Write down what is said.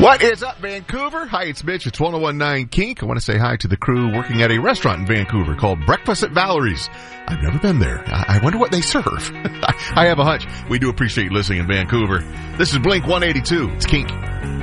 What is up, Vancouver? Hi, it's Mitch. It's 1019 Kink. I want to say hi to the crew working at a restaurant in Vancouver called Breakfast at Valerie's. I've never been there. I wonder what they serve. I have a hunch. We do appreciate you listening in Vancouver. This is Blink 182. It's Kink.